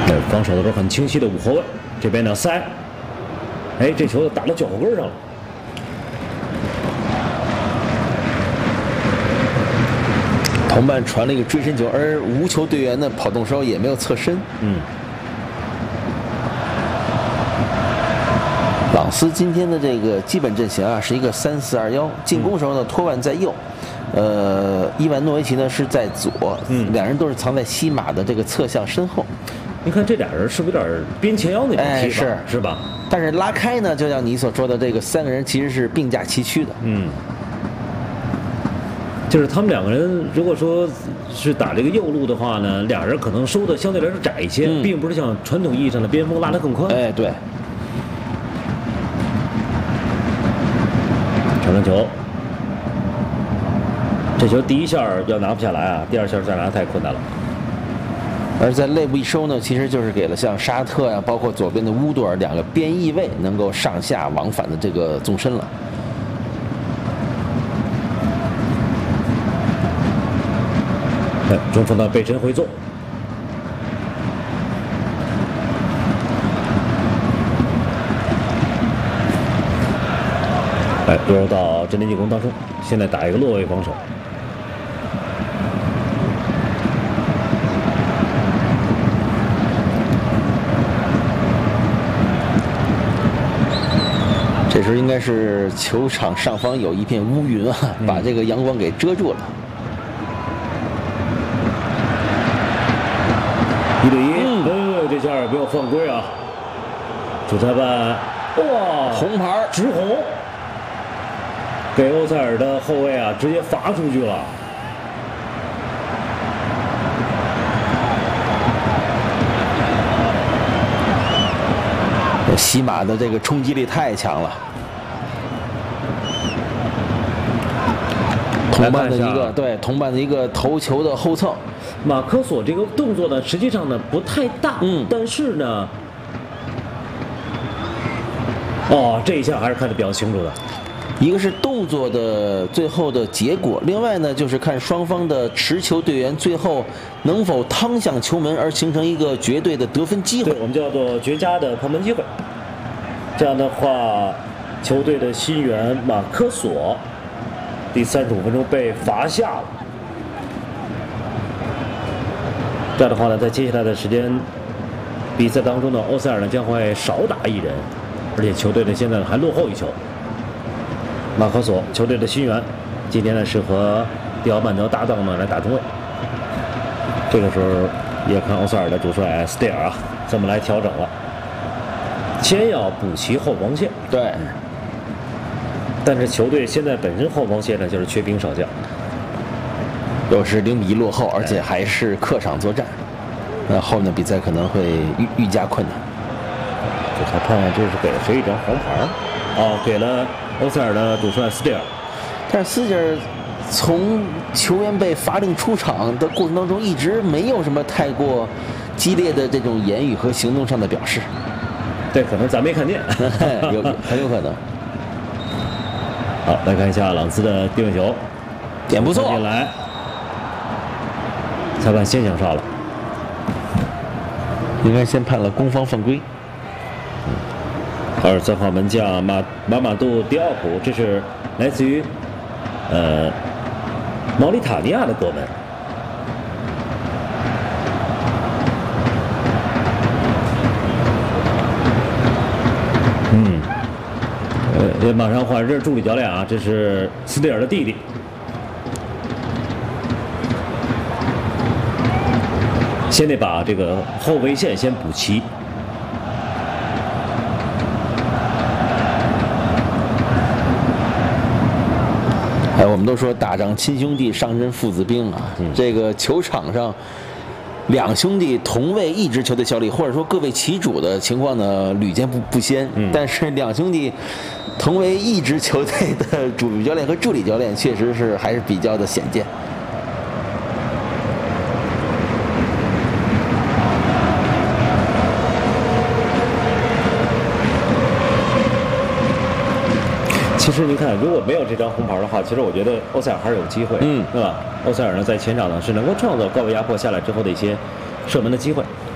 防守的时候很清晰的5后卫，这边呢塞，哎，这球打到脚后跟上了。 同伴传了一个追身球，而无球队员呢跑动时候也没有侧身。朗斯今天的这个基本阵型啊是一个3-4-2-1，进攻时候呢托万在右，伊万诺维奇呢是在左，两人都是藏在西马的这个侧向身后。 你看这俩人是不是有点边前腰那种踢法，是吧？ 但是拉开呢，就像你所说的，这个3个人其实是并驾齐驱的。 就是他们2个人，如果说是打这个右路的话呢，俩人可能收的相对来说窄一些，并不是像传统意义上的边锋拉得更宽。 哎，对。 传中球，这球第一下要拿不下来啊，第2下再拿太困难了。 而在内部一收呢，其实就是给了像沙特呀，包括左边的乌多尔2个边翼位能够上下往返的这个纵深了。 中锋的背身回纵，落入到阵地进攻当中。现在打一个落位防守。 这时候应该是球场上方有一片乌云啊，把这个阳光给遮住了。 1对1，这下没有犯规啊！主裁判，哇， 红牌， 直红，给欧塞尔的后卫啊直接罚出去了。 西马的这个冲击力太强了。同伴的一个头球的后蹭。 马科索这个动作呢，实际上呢不太大，但是呢，这一下还是看得比较清楚的。 一个是动作的最后的结果，另外呢就是看双方的持球队员最后能否趟向球门，而形成一个绝对的得分机会。 对，我们叫做绝佳的旁门机会。这样的话，球队的新援马科索第35分钟被罚下了。这样的话呢，在接下来的时间比赛当中呢，欧塞尔呢将会少打1人，而且球队呢现在还落后1球。马科索，球队的新援，今天呢是和迪奥曼德搭档呢来打中卫。这个时候也看欧塞尔的主帅斯蒂尔啊这么来调整了，先要补齐后防线。 对， 但是球队现在本身后防线呢就是缺兵少将。 又是0比1落后，而且还是客场作战，那后面的比赛可能会愈加困难。 主裁判这是给了谁一张黄牌？给了欧塞尔的主帅斯蒂尔。 但是斯蒂尔从球员被罚令出场的过程当中，一直没有什么太过激烈的这种言语和行动上的表示。 对，可能咱没看见， 很有可能。 好，来看一下朗斯的定位球， 点不错， 进来。裁判先响哨了， 应该先判了攻方犯规。 23号门将马杜迪奥普，这是来自于毛里塔尼亚的国门。马上换，这是助理教练啊，这是斯蒂尔的弟弟。先得把这个后卫线先补齐。 我们都说打仗亲兄弟，上阵父子兵啊。这个球场上，2兄弟同为一支球队效力，或者说各为其主的情况呢，屡见不鲜。但是2兄弟同为一支球队的主教练和助理教练，确实是还是比较的鲜见。 其实您看，如果没有这张红牌的话，其实我觉得欧塞尔还是有机会，对吧？欧塞尔呢，在前场呢是能够创造高位压迫下来之后的一些射门的机会。